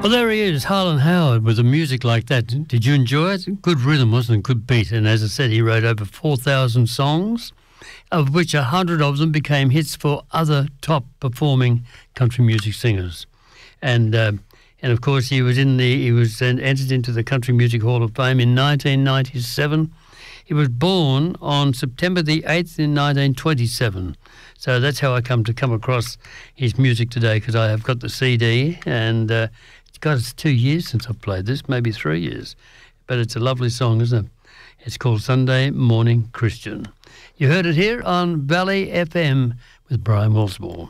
Well, there he is, Harlan Howard, with the music like that. Did you enjoy it? Good rhythm, wasn't it? Good beat. And as I said, he wrote over 4,000 songs, of which 100 of them became hits for other top-performing country music singers. And of course, he was entered into the Country Music Hall of Fame in 1997. He was born on September the 8th in 1927. So that's how I come across his music today, because I have got the CD, and it's 2 years since I've played this, maybe 3 years. But it's a lovely song, isn't it? It's called Sunday Morning Christian. You heard it here on Valley FM with Brian Wilsmore.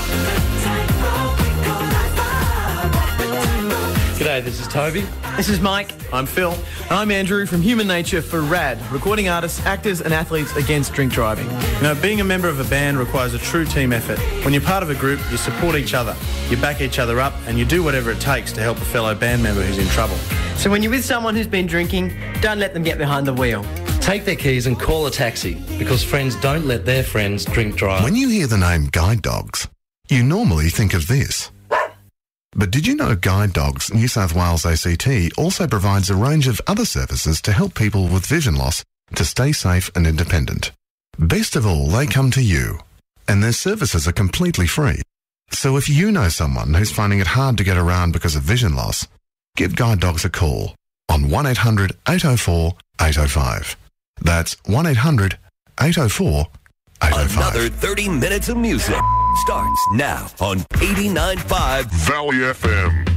G'day, this is Toby. This is Mike. I'm Phil. And I'm Andrew from Human Nature for RAD, recording artists, actors and athletes against drink driving. You know, being a member of a band requires a true team effort. When you're part of a group, you support each other, you back each other up, and you do whatever it takes to help a fellow band member who's in trouble. So when you're with someone who's been drinking, don't let them get behind the wheel. Take their keys and call a taxi, because friends don't let their friends drink drive. When you hear the name Guide Dogs, you normally think of this. But did you know Guide Dogs New South Wales ACT also provides a range of other services to help people with vision loss to stay safe and independent? Best of all, they come to you, and their services are completely free. So if you know someone who's finding it hard to get around because of vision loss, give Guide Dogs a call on 1800 804 805. That's 1800 804 805. Another 30 minutes of music starts now on 89.5 Valley FM.